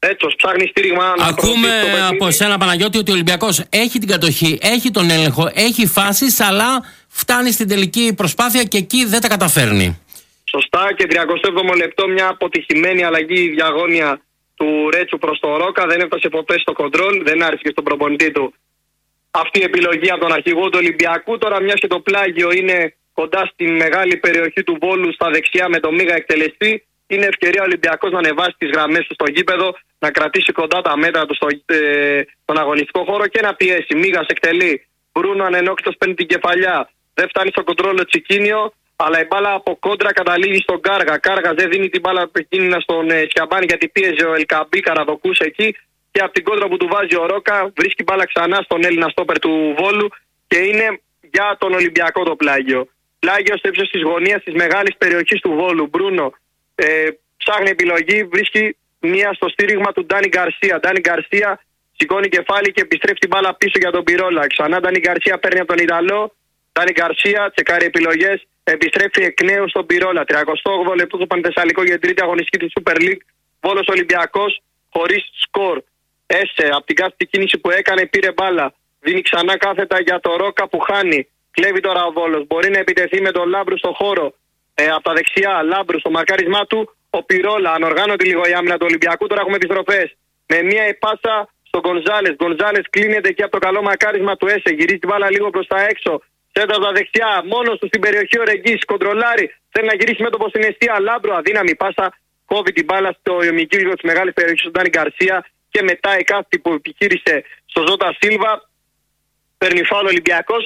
Ρέτσος ψάχνει στήριγμα. Ακούμε από σένα, Παναγιώτη, ότι ο Ολυμπιακός έχει την κατοχή, έχει τον έλεγχο, έχει φάσεις, αλλά φτάνει στην τελική προσπάθεια και εκεί δεν τα καταφέρνει. Σωστά, και 37ο λεπτό μια αποτυχημένη αλλαγή διαγώνια του Ρέτσου προς το Ρόκα. Δεν έφτασε ποτέ στο κοντρόλ, δεν άρεσε στον προπονητή του αυτή η επιλογή από τον αρχηγό του Ολυμπιακού. Τώρα, μιας και το πλάγιο είναι κοντά στη μεγάλη περιοχή του Βόλου, στα δεξιά με τον Μίγα εκτελεστή, είναι ευκαιρία ο Ολυμπιακός να ανεβάσει τις γραμμές του στο γήπεδο, να κρατήσει κοντά τα μέτρα του στον αγωνιστικό χώρο και να πιέσει. Μίγας εκτελεί. Μπρούνο ανενόχλητος παίρνει την κεφαλιά. Δεν φτάνει στο κοντρόλ ο Τσικίνιο, αλλά η μπάλα από κόντρα καταλήγει στον Κάργα. Κάργα δεν δίνει την μπάλα εκείνη στον Σιαμπάνη, γιατί πίεζε ο Ελκαμπή, καραδοκούσε εκεί. Και από την κόντρα που του βάζει ο Ρόκα, βρίσκει μπάλα ξανά στον Έλληνα στόπερ του Βόλου και είναι για τον Ολυμπιακό το πλάγιο. Πλάγιο στο ύψος της γωνίας της μεγάλης περιοχής του Βόλου. Μπρούνο ψάχνει επιλογή, βρίσκει μία στο στήριγμα του Ντάνι Γκαρσία. Ντάνι Γκαρσία σηκώνει κεφάλι και επιστρέφει την μπάλα πίσω για τον Πυρόλα. Ξανά Ντάνι Γκαρσία παίρνει από τον Ιταλό. Ντάνι Γκαρσία τσεκάρει επιλογές, επιστρέφει εκ νέου στον Πυρόλα. 38 λεπτό το Πανθεσσαλικό για την τρίτη αγωνιστική του Super League. Βόλος Ολυμπιακός χωρίς σκορ. Έσε από την κάθε κίνηση που έκανε, πήρε μπάλα. Δίνει ξανά κάθετα για το Ρόκα που χάνει. Κλέβει τώρα ο Βόλος. Μπορεί να επιτεθεί με τον Λάμπρου στο χώρο. Από τα δεξιά, Λάμπρου στο μαρκάρισμά του. Ο Πυρόλα, ανοργάνωτη λίγο η άμυνα του Ολυμπιακού. Τώρα έχουμε επιστροφές. Με μία επάσα στον Γκονζάλες. Γκονζάλες κλείνεται και από το καλό μακάρισμα του Έσε. Γυρίζει την μπάλα λίγο προς τα έξω. Σέντα από τα δεξιά, μόνος του στην περιοχή ο Ρεγγίς. Κοντρολάρει. Θέλει να γυρίσει μέτωπο στην αιστεία. Λάμπρου, αδύναμη πάσα. Κόβει την μπάλα στο ημικύριο της μεγάλης περιοχής του Ντάνι Γκαρσία. Και μετά η κάθετη που επιχείρησε στο Ζώτα Σίλβα. Παίρνει φάουλ Ολυμπιακός.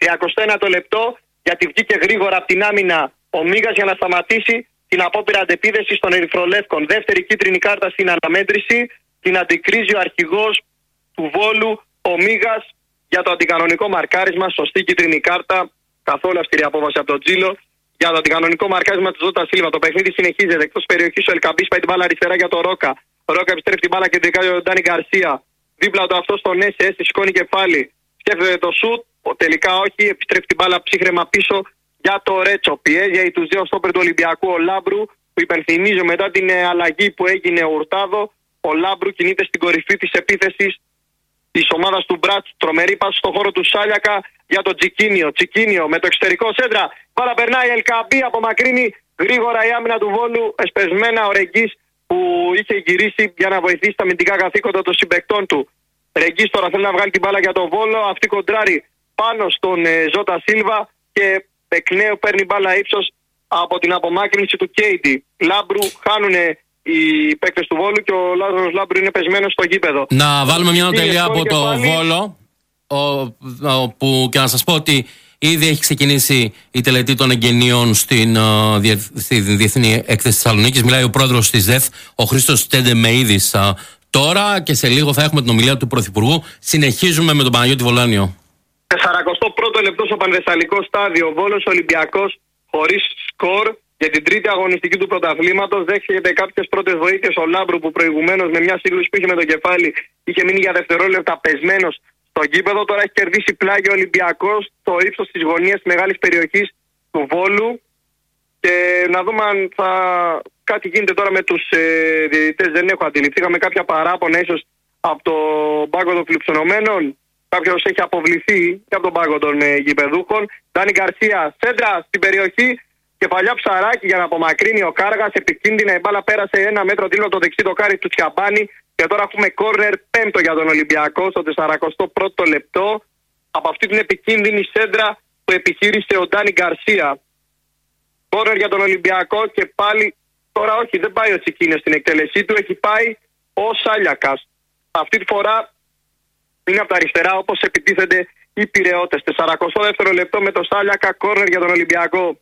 31ο λεπτό, γιατί βγήκε γρήγορα από την άμυνα ο Μίγας για να σταματήσει την απόπειρα αντεπίδεσης των Ερυθρολεύκων. Δεύτερη κίτρινη κάρτα στην αναμέτρηση. Την αντικρίζει ο αρχηγός του Βόλου, ο Μίγας, για το αντικανονικό μαρκάρισμα. Σωστή κίτρινη κάρτα. Καθόλου αυστηρή απόβαση από τον Τζίλο. Για το αντικανονικό μαρκάρισμα του Ζώτα Σίλβα. Το παιχνίδι συνεχίζεται. Εκτός περιοχής ο Ελκαμπής πάει την μπάλα αριστερά για το Ρόκα. Ο Ρόκα επιστρέφει την μπάλα κεντρικά για τον Ντάνι Γκαρσία. Δίπλα του αυτό στον Έσε, σηκώνει κεφάλι. Σκέφτεται το σουτ. Τελικά όχι, επιστρέφει την μπάλα ψύχρεμα πίσω για το Ρέτσο. Πιέζει τους δύο στόπερ του Ολυμπιακού, ο Λάμπρου, που υπενθυμίζω μετά την αλλαγή που έγινε ο Ουρτάδο. Ο Λάμπρου κινείται στην κορυφή της επίθεσης της ομάδας του Μπράτς. Τρομερή πάση στο χώρο του Σάλιακα για τον Τσικίνιο. Τσικίνιο με το εξωτερικό σέντρα. Μπάλα περνάει Ελκαμπή, απομακρύνει γρήγορα η άμυνα του Βόλου. Εσπεσμένα ο Ρεγγίς που είχε γυρίσει για να βοηθήσει τα αμυντικά καθήκοντα των συμπαικτών του. Ρεγγίς τώρα θέλει να βγάλει την μπάλα για τον Βόλο. Αυτή κοντράρει πάνω στον Ζώτα Σίλβα και εκ νέου παίρνει μπάλα ύψος από την απομάκρυνση του Κέιντι. Λάμπρου χάνουν οι παίκτες του Βόλου και ο Λάζαρος Λάμπρου είναι πεσμένος στο γήπεδο. Να βάλουμε μια τελεία από το Βόλο, που και να σας πω ότι ήδη έχει ξεκινήσει η τελετή των εγγενείων στη Διεθνή Έκθεση Θεσσαλονίκης. Μιλάει ο πρόεδρος της ΔΕΘ, ο Χρήστος Τεντεμεΐδης. Τώρα και σε λίγο θα έχουμε την ομιλία του Πρωθυπουργού. Συνεχίζουμε με τον Παναγιώτη Βολάνιο. 41ο λεπτό στο Πανθεσσαλικό στάδιο. Βόλος Ολυμπιακός χωρίς σκορ για την τρίτη αγωνιστική του πρωταθλήματος. Δέχεται κάποιες πρώτες βοήθειες ο Λάμπρου, που προηγουμένως με μια σύγκρουση που είχε με το κεφάλι είχε μείνει για δευτερόλεπτα πεσμένος στο γήπεδο. Τώρα έχει κερδίσει πλάγιο Ολυμπιακός στο ύψος της γωνίας της μεγάλης περιοχής του Βόλου. Και να δούμε αν κάτι γίνεται τώρα με τους διαιτητές. Δεν έχω αντιληφθεί. Είχαμε κάποια παράπονα ίσως από το πάγκο των φιλοξενωμένων. Κάποιος έχει αποβληθεί και από τον πάγκο των γηπεδούχων. Ντάνι Γκαρσία, σέντρα στην περιοχή. Κεφαλιά ψαράκι για να απομακρύνει ο Κάργας. Επικίνδυνα η μπάλα πέρασε 1 μέτρο δίπλα το δεξί δοκάρι του Τσιαμπάνη. Και τώρα έχουμε κόρνερ πέμπτο για τον Ολυμπιακό στο 41ο λεπτό. Από αυτή την επικίνδυνη σέντρα που επιχείρησε ο Ντάνι Γκαρσία. Κόρνερ για τον Ολυμπιακό και πάλι τώρα όχι, δεν πάει ο Τσικίνιος στην εκτέλεσή του. Έχει πάει ο Σάλιακας. Αυτή τη φορά είναι από τα αριστερά, όπως επιτίθενται οι Πειραιώτες. 42ο λεπτό με το Σάλιακα, κόρνερ για τον Ολυμπιακό.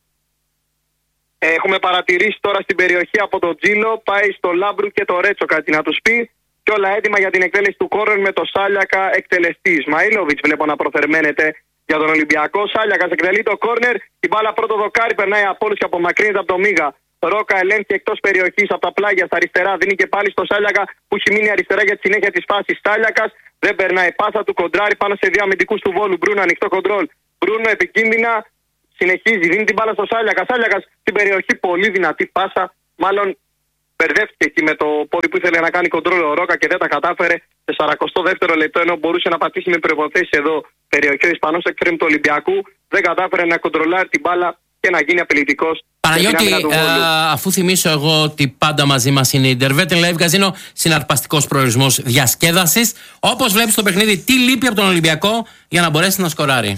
Έχουμε παρατηρήσει τώρα στην περιοχή από τον Τζίλο, πάει στο Λάμπρου και το Ρέτσο κάτι να τους πει. Και όλα έτοιμα για την εκτέλεση του κόρνερ με το Σάλιακα εκτελεστή. Μαΐλοβιτς βλέπω να προθερμαίνεται για τον Ολυμπιακό. Σάλιακας εκτελεί το κόρνερ. Η μπάλα πρώτο δοκάρι περνάει από όλους και απομακρύνεται από το Μίγα. Ρόκα ελέγχει εκτός περιοχής από τα πλάγια στα αριστερά. Δίνει και πάλι στο Σάλιακα που έχει μείνει αριστερά για τη συνέχεια της φάσης. Σάλιακας δεν περνάει πάσα του, κοντράρι πάνω σε δύο αμυντικούς του Βόλου. Μπρούνο ανοιχτό κοντρόλ. Μπρούνο επικίνδυνα. Συνεχίζει, δίνει την μπάλα στο Σάλιακα. Σάλιακας στην περιοχή, πολύ δυνατή πάσα. Μάλλον μπερδεύτηκε εκεί με το πόδι που ήθελε να κάνει κοντρόλ ο Ρόκα και δεν τα κατάφερε σε 42ο λεπτό, ενώ μπορούσε να πατήσει με προποθέσει εδώ περιοχή ο Ισπανός εξτρέμ του Ολυμπιακού. Δεν κατάφερε να κοντρολάρει την μπάλα και να γίνει απειλητικός. Παναγιώτη, αφού θυμίσω εγώ ότι πάντα μαζί μας είναι η Intervetin Live Casino, συναρπαστικός προορισμός διασκέδασης. Όπως βλέπεις το παιχνίδι, τι λείπει από τον Ολυμπιακό για να μπορέσει να σκοράρει?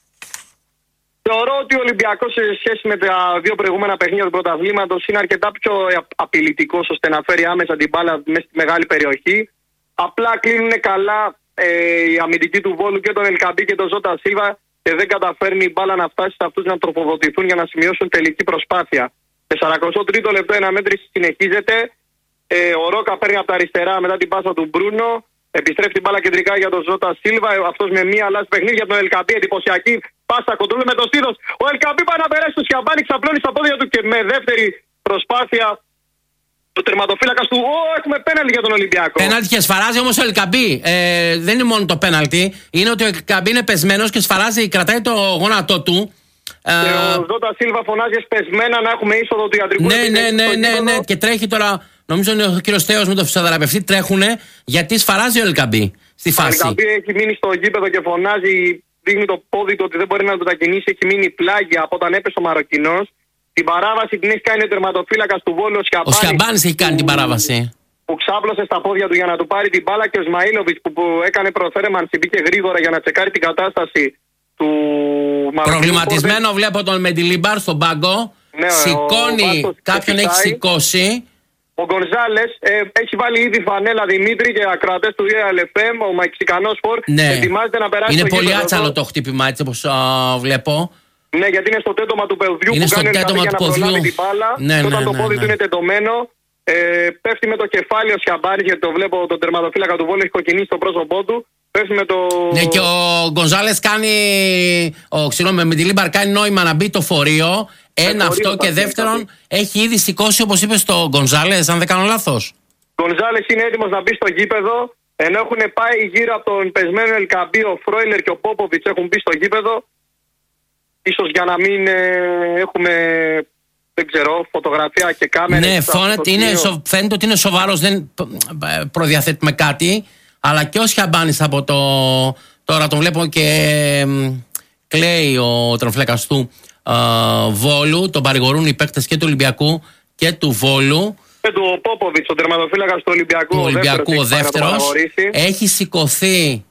Θεωρώ ότι ο Ολυμπιακός σε σχέση με τα δύο προηγούμενα παιχνίδια του πρωταθλήματος είναι αρκετά πιο απειλητικός ώστε να φέρει άμεσα την μπάλα μέσα στη μεγάλη περιοχή. Απλά κλείνουν καλά η αμυντική του Βόλου και τον Ελκαμπή και τον Ζώτα Σίλβα και δεν καταφέρνει η μπάλα να φτάσει σε αυτούς να τροφοδοτηθούν για να σημειώσουν τελική προσπάθεια. Σε 43ο λεπτό η αναμέτρηση συνεχίζεται. Ο Ρόκα παίρνει από τα αριστερά μετά την πάσα του Μπρούνο. Επιστρέφει την μπάλα κεντρικά για τον Ζώτα Σίλβα. Αυτός με μία αλλάζει παιχνίδι για τον Ελκαμπή. Εντυπωσιακή πάσα κοντρόλ με το στήθος. Ο Ελκαμπή πάει να περάσει στο Σιαμπάνι, ξαπλώνει στα πόδια του και με δεύτερη προσπάθεια του τερματοφύλακας του. Έχουμε πέναλτι για τον Ολυμπιακό. Πέναλτι και σφαράζει όμως ο Ελκαμπή. Δεν είναι μόνο το πέναλτι. Είναι ότι ο Ελκαμπή είναι πεσμένος και σφαράζει, κρατάει το γόνατό του. Και ο Ζώτα Σίλβα φωνάζει πεσμένα να έχουμε είσοδο του ιατρικού. Ναι. Και τρέχει τώρα. Νομίζω ότι ο κύριος Θέος με τον φυσιοθεραπευτή τρέχουνε γιατί σφαράζει ο Ελκαμπή στη φάση. Ο Ελκαμπή έχει μείνει στο γήπεδο και φωνάζει, δείχνει το πόδι του ότι δεν μπορεί να το μετακινήσει. Έχει μείνει πλάγια από όταν έπεσε ο Μαροκινός. Την παράβαση την έχει κάνει ο τερματοφύλακας του Βόλου, ο Σιαμπάνης έχει κάνει την παράβαση. Που ξάπλωσε στα πόδια του για να του πάρει την μπάλα και ο Σμαΐλοβιτς που έκανε προθέρεμανση, μπήκε γρήγορα για να τσεκάρει την κατάσταση του Μαροκινού. Προβληματισμένο βλέπω τον Μεντιλίμπαρ στον πάγκο. Ναι, σηκώνει, κάποιον έχει σηκώσει. Ο Γκονζάλες έχει βάλει ήδη φανέλα Δημήτρη και ακροατές του ELFM, ο Μεξικανός φορ. Ναι. Ετοιμάζεται να περάσει. Είναι πολύ άτσαλο το χτύπημα έτσι όπως βλέπω. Ναι, γιατί είναι στο τέτομα του παιδιού είναι που κάνει για να προλάβει την μπάλα. Ναι, και όταν το πόδι του είναι τεντωμένο, πέφτει με το κεφάλι ο Σιαμπάνης, γιατί το βλέπω τον τερματοφύλακα του Βόλου έχει κοκκινήσει το πρόσωπό του. Πέφτει με το. Ναι, και ο Γκονζάλες κάνει. Με την Λίμπαρ κάνει νόημα να μπει το φορείο. Ένα αυτό και δεύτερον, έχει ήδη σηκώσει όπως είπε στο Γκονζάλες, αν δεν κάνω λάθος. Ο Γκονζάλες είναι έτοιμος να μπει στο γήπεδο, ενώ έχουν πάει γύρω από τον πεσμένο Ελκαμπή, ο Φρόιλερ και ο Πόποβιτς έχουν μπει στο γήπεδο. Ίσως για να μην έχουμε, δεν ξέρω, φωτογραφία και κάμερες. Ναι, φαίνεται ότι είναι σοβαρός, δεν προδιαθέτουμε κάτι, αλλά και ο Σιαμπάνης από το. Τώρα τον βλέπω και κλαίει ο τροφλέκας του Βόλου, τον παρηγορούν οι παίκτες και του Ολυμπιακού και του Βόλου. Και του Πόποβιτς, ο τερματοφύλακας του Ολυμπιακού, ο δεύτερος. Έχει σηκωθεί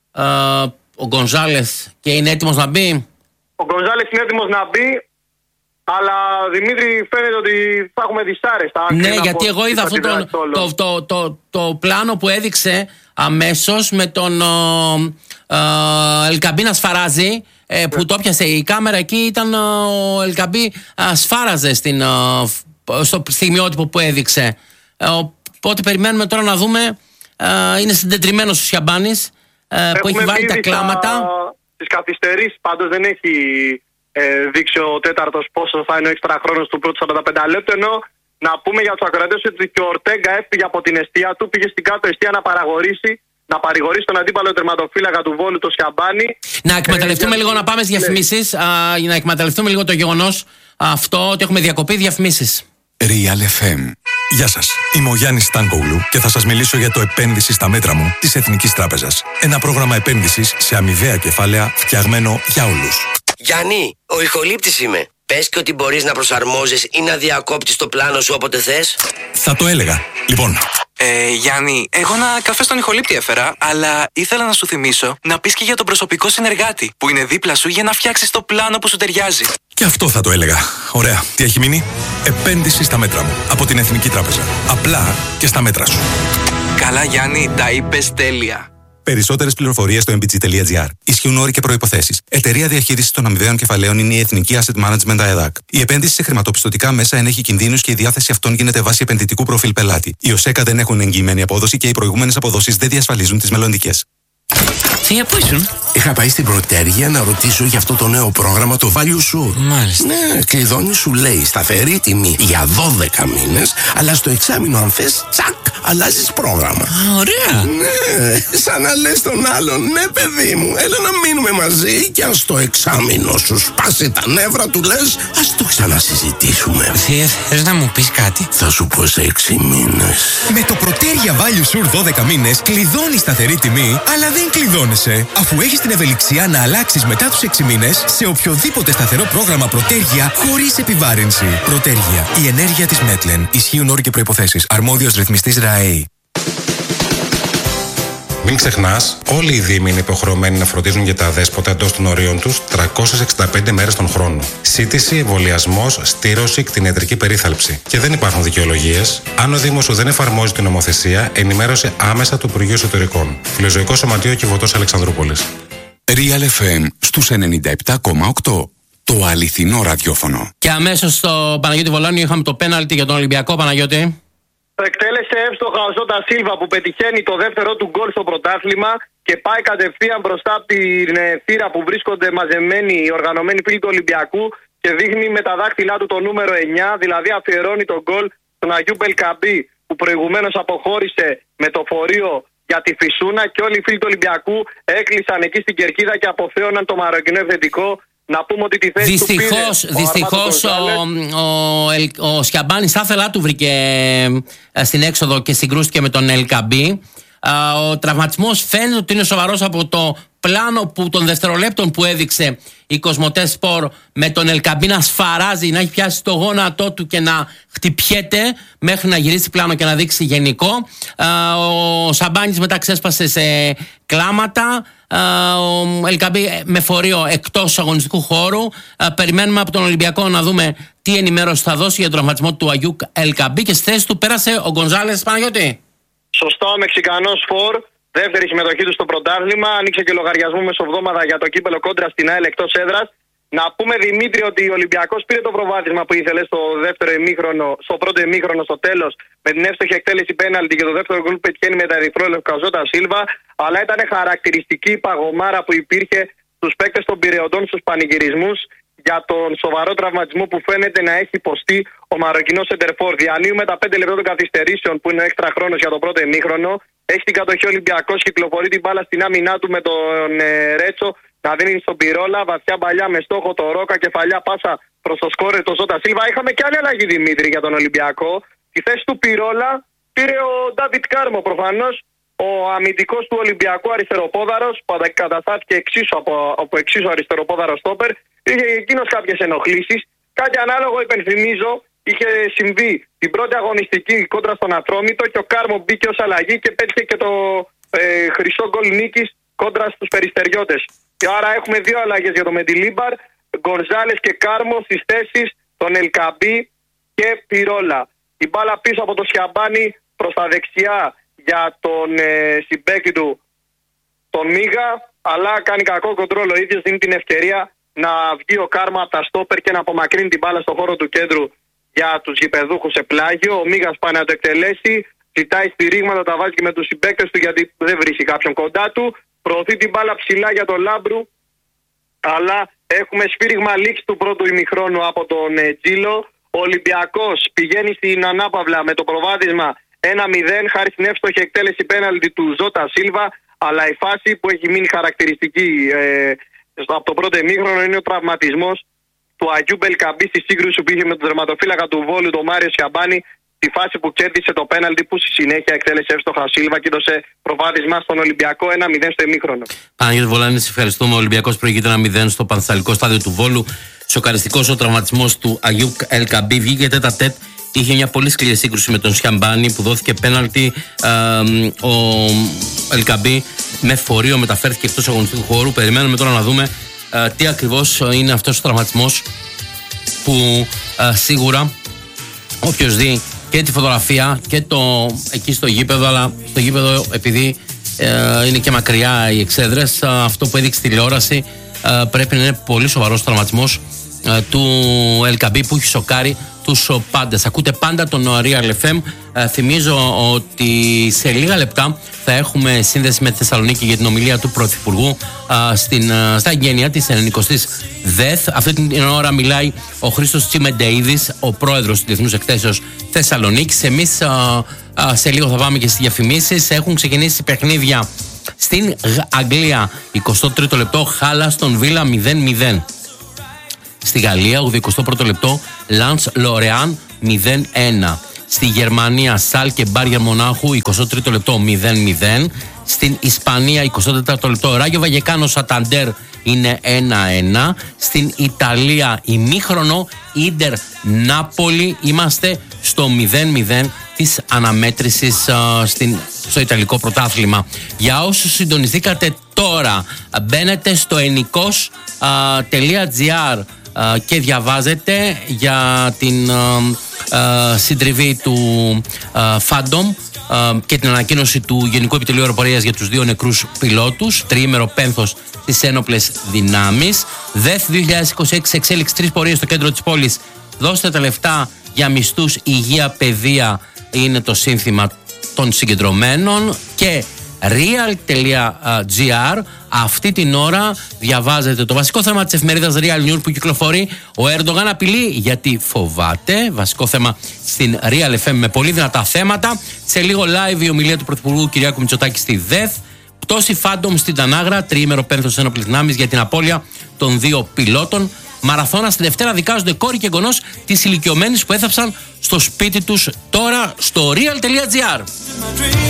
ο Γκονζάλες και είναι έτοιμος να μπει. Ο Γκονζάλες είναι έτοιμος να μπει, αλλά Δημήτρη φαίνεται ότι θα έχουμε δυσάρεστα. Ναι, γιατί εγώ είδα αυτό το πλάνο που έδειξε αμέσως με τον Ελκαμπή να σφαράζει, που το πιάσε η κάμερα εκεί, ήταν ο Ελκαμπή σφάραζε στο στιγμιότυπο που έδειξε. Οπότε περιμένουμε τώρα να δούμε. Είναι συντετριμμένος ο Σιαμπάνης που έχει βάλει τα κλάματα. Τις καθυστερήσεις πάντως δεν έχει δείξει ο τέταρτος πόσο θα είναι ο έξτρα χρόνος του πρώτου 45 λεπτού, ενώ να πούμε για τους ακροατές ότι και ο Ορτέγκα έφυγε από την εστία του, πήγε στην κάτω εστία να παρηγορήσει τον αντίπαλο τερματοφύλακα του Βόλου, το Σιαμπάνη. Να εκμεταλλευτούμε λίγο, να πάμε στις διαφημίσεις, να εκμεταλλευτούμε λίγο το γεγονός αυτό ότι έχουμε διακοπή διαφημίσεις. Real FM. Γεια σας, είμαι ο Γιάννης Στάνκογλου και θα σας μιλήσω για το επένδυση στα μέτρα μου της Εθνικής Τράπεζας. Ένα πρόγραμμα επένδυσης σε αμοιβαία κεφάλαια φτιαγμένο για όλους. Γιάννη, ο ηχολήπτης είμαι. Πες και ότι μπορείς να προσαρμόζεις ή να διακόπτεις το πλάνο σου όποτε θες. Θα το έλεγα. Λοιπόν. Γιάννη, εγώ ένα καφέ στον ηχολήπτη έφερα, αλλά ήθελα να σου θυμίσω να πεις και για τον προσωπικό συνεργάτη που είναι δίπλα σου για να φτιάξεις το πλάνο που σου ταιριάζει. Και αυτό θα το έλεγα. Ωραία. Τι έχει μείνει? Επένδυση στα μέτρα μου από την Εθνική Τράπεζα. Απλά και στα μέτρα σου. Καλά, Γιάννη, τα είπες τέλεια. Περισσότερες πληροφορίες στο mbg.gr. Ισχύουν όροι και προϋποθέσεις. Εταιρεία διαχείρισης των αμοιβαίων κεφαλαίων είναι η Εθνική Asset Management ΑΕΔΑΚ. Η επένδυση σε χρηματοπιστωτικά μέσα ενέχει κινδύνους και η διάθεση αυτών γίνεται βάσει επενδυτικού προφίλ πελάτη. Οι ΟΣΕΚΑ δεν έχουν εγγυημένη απόδοση και οι προηγούμενες αποδόσεις δεν διασφαλίζουν τις μελλοντικές. Σιγά, πού ήσουν? Είχα πάει στην Πρωτέργεια να ρωτήσω για αυτό το νέο πρόγραμμα, το Value Sure. Μάλιστα. Ναι, κλειδώνει, σου λέει σταθερή τιμή για 12 μήνες, αλλά στο εξάμηνο αν θες, τσακ, αλλάζεις πρόγραμμα. Ωραία. Ναι, σαν να λες τον άλλον, ναι παιδί μου, έλα να μείνουμε μαζί και αν στο εξάμηνο σου σπάσει τα νεύρα του λες, ας το ξανασυζητήσουμε. Θες να μου πεις κάτι? Θα σου πω σε 6 μήνες. Με το Protergia Value Sur 12 μήνες κλειδώνεις σταθερή τιμή, αλλά δεν κλειδώνεσαι. Αφού έχεις την ευελιξία να αλλάξεις μετά τους 6 μήνες σε οποιοδήποτε σταθερό πρόγραμμα Protergia χωρίς επιβάρυνση. Protergia, η ενέργεια της Μέτλεν. Ισχύουν όροι και προϋποθέσεις. Αρμόδιος ρυθμιστής ΡΑΕΗ. Μην ξεχνάς, όλοι οι δήμοι είναι υποχρεωμένοι να φροντίζουν για τα αδέσποτα εντός των ορίων τους 365 μέρες τον χρόνο. Σύντηση, εμβολιασμός, στήρωση, κτηνιατρική περίθαλψη. Και δεν υπάρχουν δικαιολογίες. Αν ο Δήμος σου δεν εφαρμόζει την νομοθεσία, ενημέρωσε άμεσα του Υπουργείου Εσωτερικών. Φιλοζωικό Σωματείο Κιβωτός Αλεξανδρούπολης. Real FM στους 97,8. Το αληθινό ραδιόφωνο. Και αμέσως στο Παναγιώτη Βολάνιο είχαμε το πέναλτι για τον Ολυμπιακό. Παναγιώτη. Εκτέλεσε εύστοχα ο Ζώτα Σίλβα που πετυχαίνει το δεύτερο του γκολ στο πρωτάθλημα και πάει κατευθείαν μπροστά από την θύρα που βρίσκονται μαζεμένοι οι οργανωμένοι φίλοι του Ολυμπιακού και δείχνει με τα δάχτυλά του το νούμερο 9, δηλαδή αφιερώνει τον γκολ στον Αγιούμπ Ελκαμπή που προηγουμένως αποχώρησε με το φορείο για τη Φυσούνα και όλοι οι φίλοι του Ολυμπιακού έκλεισαν εκεί στην κερκίδα και αποθέωναν το μαροκινό επιθετικό. Να πούμε ότι τη θέση δυστυχώς ο Σιαμπάνης άθελά του βρήκε στην έξοδο και συγκρούστηκε με τον Ελκαμπή. Ο τραυματισμός φαίνεται ότι είναι σοβαρός από το πλάνο των δευτερολέπτων που έδειξε η Κοσμοτέ Σπορ με τον Ελκαμπή να σφαράζει, να έχει πιάσει το γόνατό του και να χτυπιέται μέχρι να γυρίσει πλάνο και να δείξει γενικό. Ο Σαμπάνης μετά ξέσπασε σε κλάματα. Ο Ελκαμπή με φορείο εκτός αγωνιστικού χώρου. Περιμένουμε από τον Ολυμπιακό να δούμε τι ενημέρωση θα δώσει για τον τραυματισμό του Αγιούκ Ελκαμπή και στη θέση του πέρασε ο Γκονζάλες. Παναγιώτη. Σωστό, ο Μεξικανός φορ, δεύτερη συμμετοχή του στο πρωτάθλημα. Ανοίξε και λογαριασμό μεσοβδόμαδα για το κύπελο κόντρα στην ΑΕΛ εκτός έδρας. Να πούμε, Δημήτρη, ότι ο Ολυμπιακός πήρε το προβάδισμα που ήθελε στο πρώτο ημίχρονο στο τέλος με την εύστοχη εκτέλεση πέναλτι και το δεύτερο γκολ που πετυχαίνει με τα ερυθρόλευκα ο Ζώτα Σίλβα. Αλλά ήταν χαρακτηριστική η παγωμάρα που υπήρχε στους παίκτες των Πειραιωτών στους πανηγυρισμούς για τον σοβαρό τραυματισμό που φαίνεται να έχει υποστεί ο Μαροκινός σεντερφόρ. Διανύουμε τα 5 λεπτά των καθυστερήσεων που είναι ο έξτρα χρόνος για το πρώτο ημίχρονο. Έχει την κατοχή ο Ολυμπιακός, κυκλοφορεί την μπάλα στην άμυνά του με τον Ρέτσο να δίνει στον Πυρόλα. Βαθιά παλιά με στόχο το Ρόκα, κεφαλιά πάσα προς το σκόρερ το Ζώτα Σίλβα. Είχαμε και άλλη αλλαγή, Δημήτρη, για τον Ολυμπιακό. Τη θέση του Πυρόλα πήρε ο Ντάβιτ Κάρμο προφανώς. Ο αμυντικός του Ολυμπιακού αριστεροπόδαρος που αντικαταστάθηκε από εξίσου αριστεροπόδαρο στόπερ, είχε εκείνος κάποιες ενοχλήσεις. Κάτι ανάλογο, υπενθυμίζω, είχε συμβεί την πρώτη αγωνιστική κόντρα στον Ατρόμητο και ο Κάρμο μπήκε ως αλλαγή και πέτυχε και το χρυσό γκολ νίκης κόντρα στους Περιστεριώτες. Και άρα έχουμε δύο αλλαγές για το Μεντιλίμπαρ, Γκονζάλες και Κάρμο στις θέσεις των Ελκαμπή και Πυρόλα. Η μπάλα πίσω από το Σιαμπάνι προς τα δεξιά για τον συμπαίκτη του τον Μίγα, αλλά κάνει κακό κοντρόλ ο ίδιος, δίνει την ευκαιρία να βγει ο Κάρμα από τα στόπερ και να απομακρύνει την μπάλα στον χώρο του κέντρου για τους γηπεδούχους σε πλάγιο. Ο Μίγας πάει να το εκτελέσει, ζητάει στηρίγματα, τα βάζει και με τους συμπαίκτες του γιατί δεν βρίσκει κάποιον κοντά του. Προωθεί την μπάλα ψηλά για τον Λάμπρου, αλλά έχουμε σφύριγμα λήξη του πρώτου ημιχρόνου από τον Τζίλο. Ο Ολυμπιακός πηγαίνει στην ανάπαυλα με το προβάδισμα 1-0 χάρη στην εύστοχη εκτέλεση πέναλτι του Ζώτα Σίλβα, αλλά η φάση που έχει μείνει χαρακτηριστική από το πρώτο ημίχρονο είναι ο τραυματισμός του Αγιούμπ Ελκαμπή στη σύγκρουση που είχε με τον τερματοφύλακα του Βόλου, τον Μάριο Σιαμπάνη, τη φάση που κέρδισε το πέναλτι που στη συνέχεια εκτέλεσε εύστοχα Σίλβα και έδωσε προβάδισμα στον Ολυμπιακό 1-0 στο ημίχρονο. Παναγιώτη Βολάνη, ευχαριστούμε. Ο Ολυμπιακός προηγείται 1-0 στο Πανθαλικό στάδιο του Βόλου. Σοκαριστικός ο τραυματισμός του Αγιούμπ Ελκαμπή. Βγήκε τέτα-τέτ. Είχε μια πολύ σκληρή σύγκρουση με τον Σιαμπάνη που δόθηκε πέναλτι. Ο Ελκαμπή με φορείο μεταφέρθηκε εκτός αγωνιστικού χώρου. Περιμένουμε τώρα να δούμε τι ακριβώς είναι αυτός ο τραυματισμός που σίγουρα όποιος δει και τη φωτογραφία και εκεί στο γήπεδο, αλλά στο γήπεδο επειδή είναι και μακριά οι εξέδρες, αυτό που έδειξε τηλεόραση πρέπει να είναι πολύ σοβαρός τραυματισμός του Ελκαμπή που έχει σοκάρει τους πάντες. Ακούτε πάντα τον Real FM. Θυμίζω ότι σε λίγα λεπτά θα έχουμε σύνδεση με τη Θεσσαλονίκη για την ομιλία του Πρωθυπουργού στα εγγένεια της 90ης ΔΕΘ. Αυτή την ώρα μιλάει ο Χρήστος Τσιμεντεΐδης, ο πρόεδρος του Διεθνούς Εκθέσεως Θεσσαλονίκης. Εμείς Σε λίγο θα πάμε και στις διαφημίσεις. Έχουν ξεκινήσει παιχνίδια στην Αγγλία. 23ο λεπτό, Χάλα στον Βίλα 0-0. Στη Γαλλία, 81ο λεπτό, Λανς Λορεάν 0-1. Στη Γερμανία, Σάλκε Μπάγερν Μονάχου, 23ο λεπτό 0-0. Στην Ισπανία, 24ο λεπτό, Ράγιο Βαγεκάνο Σαταντέρ είναι 1-1. Στην Ιταλία, ημίχρονο, Ίντερ Νάπολη. Είμαστε στο 0-0 της αναμέτρησης στο Ιταλικό πρωτάθλημα. Για όσους συντονιστήκατε τώρα, μπαίνετε στο ennikos.gr και διαβάζετε για την συντριβή του Phantom και την ανακοίνωση του Γενικού Επιτελείου Αεροπορίας για τους 2 νεκρούς πιλότους. Τριήμερο πένθος στις ένοπλες δυνάμεις. ΔΕΘ 2026, εξέλιξη 3 πορείες στο κέντρο της πόλης. Δώστε τα λεφτά για μισθούς, υγεία, παιδεία είναι το σύνθημα των συγκεντρωμένων. Και real.gr, αυτή την ώρα διαβάζετε το βασικό θέμα της εφημερίδας Real News που κυκλοφορεί. Ο Ερντογάν απειλεί γιατί φοβάται. Βασικό θέμα στην Real FM με πολύ δυνατά θέματα. Σε λίγο live η ομιλία του Πρωθυπουργού Κυριάκου Μητσοτάκη στη ΔΕΘ. Πτώση Phantom στην Τανάγρα, τριήμερο πένθος ένοπλης δυνάμεις για την απώλεια των 2 πιλότων. Μαραθώνα στη Δευτέρα δικάζονται κόρη και εγγονός της ηλικιωμένης που έθαψαν στο σπίτι τους, τώρα στο real.gr.